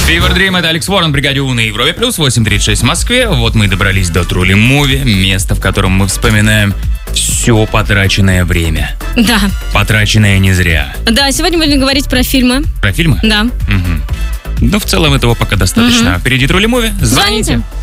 Fever Dream — это Алекс Уоррен, бригаде У на Европе плюс 8:36 в Москве. Вот мы и добрались до Truly Movie, место, в котором мы вспоминаем все потраченное время. Да. Потраченное не зря. Да, сегодня будем говорить про фильмы. Про фильмы? Да. Угу. Но в целом этого пока достаточно. Впереди Truly Movie. Звоните.